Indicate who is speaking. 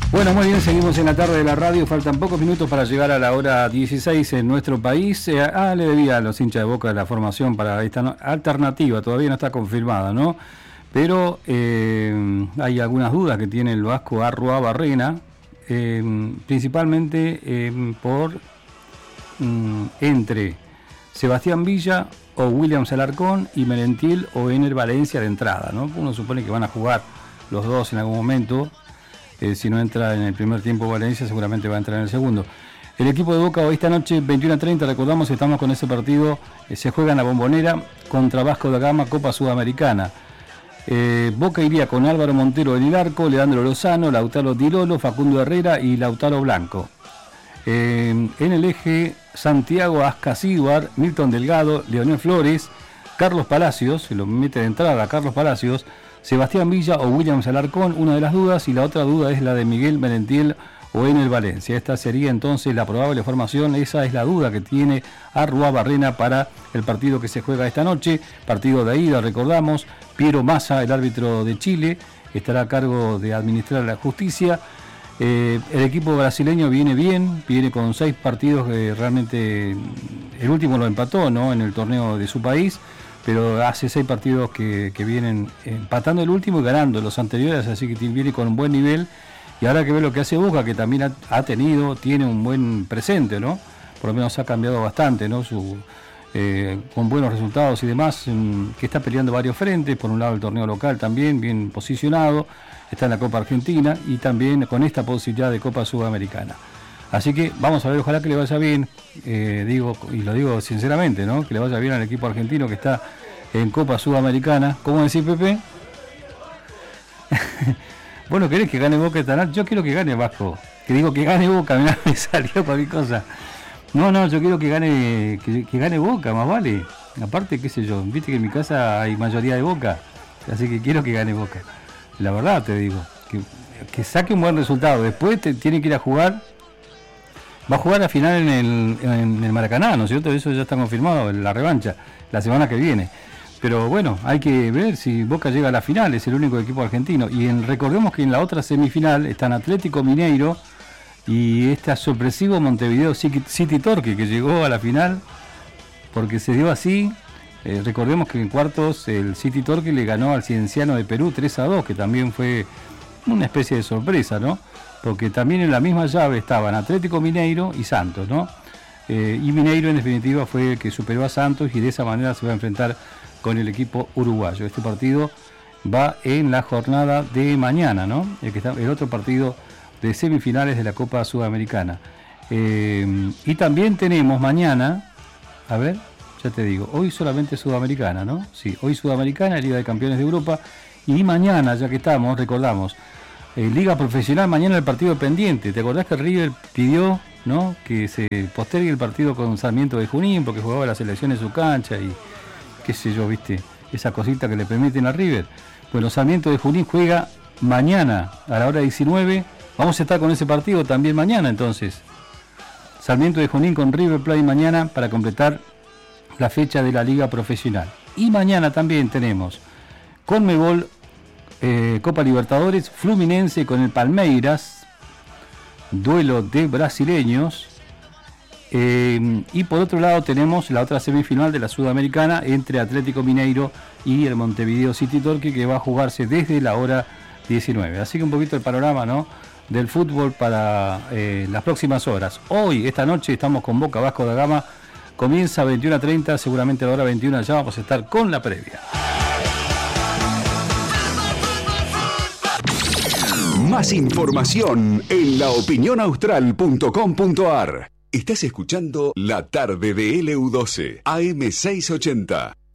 Speaker 1: Bueno, muy bien, seguimos en la tarde de la radio. Faltan pocos minutos para llegar a la hora 16 en nuestro país. Le debía a los hinchas de Boca la formación para esta alternativa, todavía no está confirmada, ¿no? Pero hay algunas dudas que tiene el vasco Arruabarrena, principalmente entre Sebastián Villa o Williams Alarcón y Merentiel o Ener Valencia de entrada, ¿no? Uno supone que van a jugar los dos en algún momento. Si no entra en el primer tiempo Valencia, seguramente va a entrar en el segundo. El equipo de Boca hoy esta noche, 21:30, recordamos, estamos con ese partido, se juega en la Bombonera contra Vasco da Gama, Copa Sudamericana. Boca iría con Álvaro Montero en el arco, Leandro Lozano, Lautaro Di Lolo, Facundo Herrera y Lautaro Blanco. En el eje, Santiago Ascasíbar, Milton Delgado, Leonel Flores, Carlos Palacios, se lo mete de entrada Carlos Palacios, Sebastián Villa o Williams Alarcón, una de las dudas, y la otra duda es la de Miguel Merentiel o Ener Valencia. Esta sería entonces la probable formación, esa es la duda que tiene Arruabarrena para el partido que se juega esta noche, partido de ida, recordamos. Piero Massa, el árbitro de Chile, estará a cargo de administrar la justicia. El equipo brasileño viene bien, viene con 6 partidos que realmente el último lo empató, ¿no?, en el torneo de su país, pero hace 6 partidos que vienen empatando el último y ganando los anteriores, así que viene con un buen nivel. Y ahora que ve lo que hace Boca, que también tiene un buen presente, ¿no? Por lo menos ha cambiado bastante, ¿no? Con buenos resultados y demás, que está peleando varios frentes. Por un lado el torneo local también, bien posicionado, está en la Copa Argentina y también con esta posibilidad de Copa Sudamericana. Así que vamos a ver, ojalá que le vaya bien, lo digo sinceramente, ¿no?, que le vaya bien al equipo argentino que está en Copa Sudamericana. ¿Cómo decís, Pepe? Bueno, ¿querés que gane Boca esta noche? Yo quiero que gane Vasco. Que digo que gane Boca, mirá, me salió cualquier cosa. No, yo quiero que gane Boca, más vale. Aparte, qué sé yo, viste que en mi casa hay mayoría de Boca, así que quiero que gane Boca. La verdad te digo, que saque un buen resultado. Después tiene que ir a jugar. Va a jugar a final en el Maracaná, ¿no es cierto? Eso ya está confirmado, la revancha, la semana que viene. Pero bueno, hay que ver si Boca llega a la final, es el único equipo argentino. Y recordemos que en la otra semifinal están Atlético Mineiro y este sorpresivo Montevideo City Torque, que llegó a la final porque se dio así. Recordemos que en cuartos el City Torque le ganó al Cienciano de Perú 3-2, que también fue una especie de sorpresa, ¿no? Porque también en la misma llave estaban Atlético Mineiro y Santos, ¿no? Y Mineiro en definitiva fue el que superó a Santos y de esa manera se va a enfrentar con el equipo uruguayo. Este partido va en la jornada de mañana, ¿no? El otro partido de semifinales de la Copa Sudamericana. Y también tenemos mañana, a ver, ya te digo, hoy solamente Sudamericana, ¿no? Sí, hoy Sudamericana, Liga de Campeones de Europa, y mañana, ya que estamos, recordamos, Liga Profesional, mañana el partido pendiente. ¿Te acordás que River pidió, ¿no?, que se postergue el partido con Sarmiento de Junín porque jugaba la selección en su cancha y qué sé yo, viste, esa cosita que le permiten a River? Bueno, Sarmiento de Junín juega mañana a la hora 19. Vamos a estar con ese partido también mañana, entonces. Sarmiento de Junín con River Plate mañana para completar la fecha de la Liga Profesional. Y mañana también tenemos Conmebol, Copa Libertadores, Fluminense con el Palmeiras, duelo de brasileños. Y por otro lado tenemos la otra semifinal de la Sudamericana entre Atlético Mineiro y el Montevideo City Torque, que va a jugarse desde la hora 19. Así que un poquito el panorama, ¿no?, del fútbol para las próximas horas. Hoy, esta noche, estamos con Boca Vasco da Gama. Comienza a 21:30, seguramente a la hora 21 ya vamos a estar con la previa.
Speaker 2: Más información en laopinionaustral.com.ar. Estás escuchando La Tarde de LU12, AM680.